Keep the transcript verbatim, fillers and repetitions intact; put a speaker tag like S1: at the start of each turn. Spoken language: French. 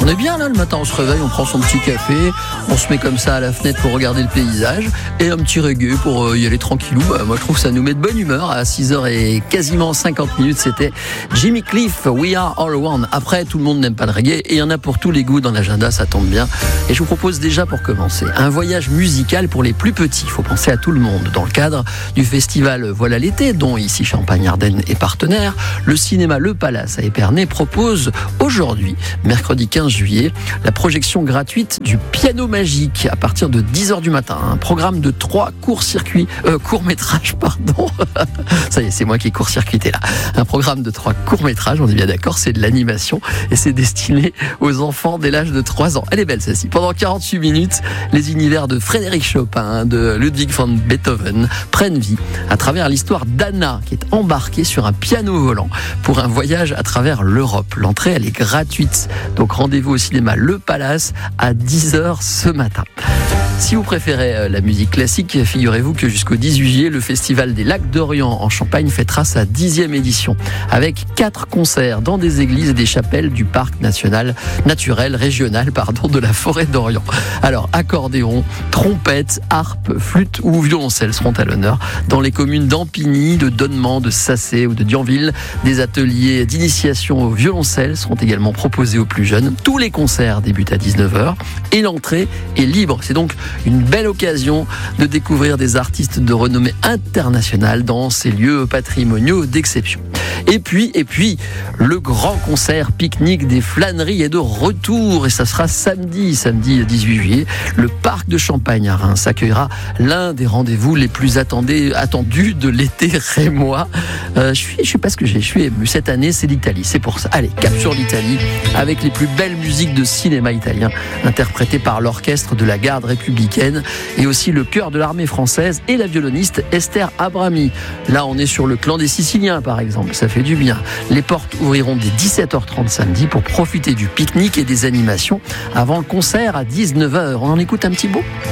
S1: On est bien là le matin, on se réveille, on prend son petit café, on se met comme ça à la fenêtre pour regarder le paysage et un petit reggae pour y aller tranquillou. Bah, moi je trouve que ça nous met de bonne humeur. À six heures et quasiment cinquante minutes, c'était Jimmy Cliff, We Are All One. Après, tout le monde n'aime pas le reggae et il y en a pour tous les goûts dans l'agenda, ça tombe bien. Et je vous propose déjà pour commencer un voyage musical pour les plus petits. Il faut penser à tout le monde. Dans le cadre du festival Voilà l'été, dont ici Champagne-Ardenne est partenaire, le cinéma Le Palace à Épernay propose aujourd'hui, mercredi quinze juillet, la projection gratuite du Piano Magique à partir de dix heures du matin. Un programme de trois courts-circuits, euh, courts-métrages, pardon. Ça y est, c'est moi qui ai court-circuité là. Un programme de trois courts-métrages, on est bien d'accord, c'est de l'animation et c'est destiné aux enfants dès l'âge de trois ans. Elle est belle celle-ci. Pendant quarante-huit minutes, les univers de Frédéric Chopin, de Ludwig van Beethoven prennent vie à travers l'histoire d'Anna qui est embarquée sur un piano volant pour un voyage à travers l'Europe. L'entrée, elle est gratuite. Donc rendez-vous au cinéma Le Palace à dix heures ce matin. Si vous préférez la musique classique, figurez-vous que jusqu'au dix-huit juillet, le Festival des Lacs d'Orient en Champagne fêtera sa dixième édition avec quatre concerts dans des églises et des chapelles du parc national, naturel, régional, pardon, de la forêt d'Orient. Alors, accordéon, trompette, harpe, flûte ou violoncelle seront à l'honneur dans les communes d'Ampigny, de Donnement, de Sacé ou de Dianville. Des ateliers d'initiation au violoncelle seront également proposés aux plus jeunes. Tous les concerts débutent à dix-neuf heures et l'entrée est libre. C'est donc une belle occasion de découvrir des artistes de renommée internationale dans ces lieux patrimoniaux d'exception. Et puis, et puis, le grand concert pique-nique des flâneries est de retour et ça sera samedi, samedi dix-huit juillet. Le parc de Champagne à Reims accueillera l'un des rendez-vous les plus attendus, attendus de l'été rémois. Euh, je suis, je sais pas ce que j'ai, je suis ému. Cette année, c'est l'Italie, c'est pour ça. Allez, cap sur l'Italie avec les plus belles musiques de cinéma italien interprétées par l'orchestre de la garde républicaine et aussi le chœur de l'armée française et la violoniste Esther Abrami. Là, on est sur le clan des Siciliens, par exemple. Ça fait du bien. Les portes ouvriront dès dix-sept heures trente samedi pour profiter du pique-nique et des animations avant le concert à dix-neuf heures. On en écoute un petit bout ?